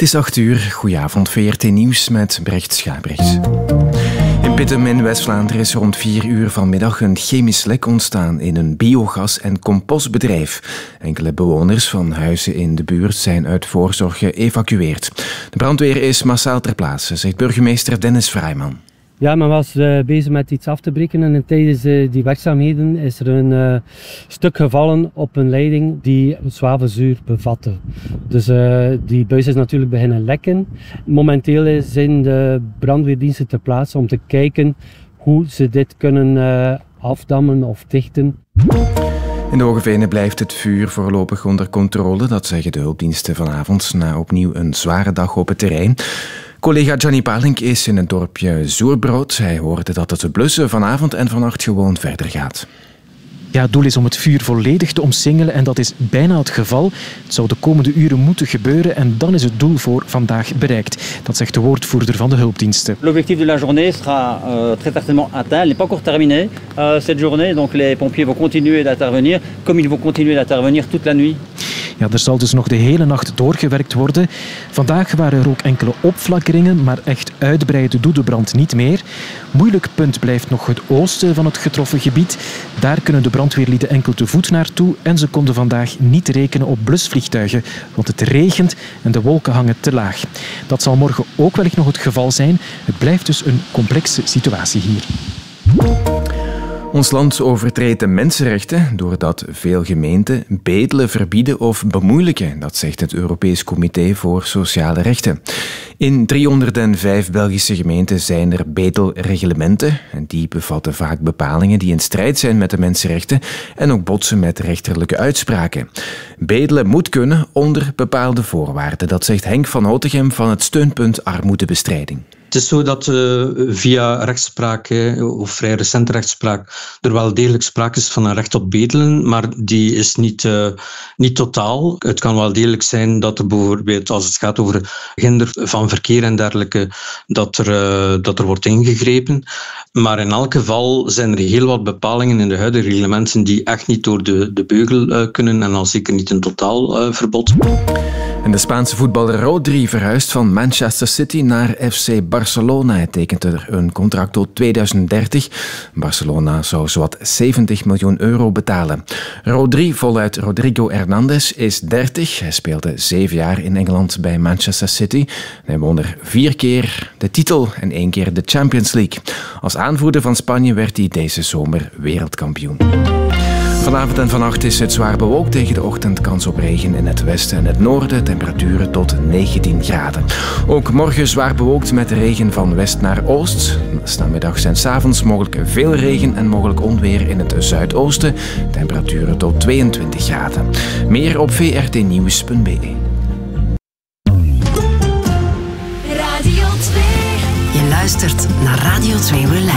is 8:00. Goedenavond, VRT Nieuws met Brecht Schaabrecht. In Pittem in West-Vlaanderen is rond 4:00 vanmiddag een chemisch lek ontstaan in een biogas- en compostbedrijf. Enkele bewoners van huizen in de buurt zijn uit voorzorg geëvacueerd. De brandweer is massaal ter plaatse, zegt burgemeester Dennis Vrijman. Ja, men was bezig met iets af te breken en tijdens die werkzaamheden is er een stuk gevallen op een leiding die zwavelzuur bevatte. Dus die buis is natuurlijk beginnen lekken. Momenteel zijn de brandweerdiensten ter plaatse om te kijken hoe ze dit kunnen afdammen of dichten. In de Hoogevenen blijft het vuur voorlopig onder controle. Dat zeggen de hulpdiensten vanavond na opnieuw een zware dag op het terrein. Collega Gianni Palink is in het dorpje Zoerbrood. Hij hoorde dat het blussen vanavond en vannacht gewoon verder gaat. Ja, het doel is om het vuur volledig te omsingelen en dat is bijna het geval. Het zou de komende uren moeten gebeuren en dan is het doel voor vandaag bereikt. Dat zegt de woordvoerder van de hulpdiensten. L'objectif de la journée sera très certainement atteint. Elle n'est pas encore terminée cette journée, donc les pompiers vont continuer d'intervenir, comme ils vont continuer d'intervenir toute la nuit. Ja, er zal dus nog de hele nacht doorgewerkt worden. Vandaag waren er ook enkele opflakkeringen, maar echt uitbreiden doet de brand niet meer. Moeilijk punt blijft nog het oosten van het getroffen gebied. Daar kunnen de brandweerlieden enkel te voet naartoe en ze konden vandaag niet rekenen op blusvliegtuigen, want het regent en de wolken hangen te laag. Dat zal morgen ook wellicht nog het geval zijn. Het blijft dus een complexe situatie hier. Ons land overtreedt de mensenrechten doordat veel gemeenten bedelen verbieden of bemoeilijken. Dat zegt het Europees Comité voor Sociale Rechten. In 305 Belgische gemeenten zijn er bedelreglementen. En die bevatten vaak bepalingen die in strijd zijn met de mensenrechten en ook botsen met rechterlijke uitspraken. Bedelen moet kunnen onder bepaalde voorwaarden. Dat zegt Henk van Hotegem van het steunpunt Armoedebestrijding. Het is zo dat via rechtspraak, of vrij recente rechtspraak, er wel degelijk sprake is van een recht op bedelen, maar die is niet totaal. Het kan wel degelijk zijn dat er bijvoorbeeld, als het gaat over hinder van verkeer en dergelijke, dat er wordt ingegrepen. Maar in elk geval zijn er heel wat bepalingen in de huidige reglementen die echt niet door de beugel kunnen en al zeker niet een totaal verbod. En de Spaanse voetballer Rodri verhuist van Manchester City naar FC Barcelona. Hij tekent er een contract tot 2030. Barcelona zou zowat 70 miljoen euro betalen. Rodri, voluit Rodrigo Hernandez, is 30. Hij speelde 7 jaar in Engeland bij Manchester City. Hij won er 4 keer de titel en 1 keer de Champions League. Als aanvoerder van Spanje werd hij deze zomer wereldkampioen. Vanavond en vannacht is het zwaar bewolkt, tegen de ochtend kans op regen in het westen en het noorden, temperaturen tot 19 graden. Ook morgen zwaar bewolkt met regen van west naar oost. 's Namiddags en 's avonds mogelijk veel regen en mogelijk onweer in het zuidoosten, temperaturen tot 22 graden. Meer op vrtnieuws.be. Radio 2. Je luistert naar Radio 2 Relax.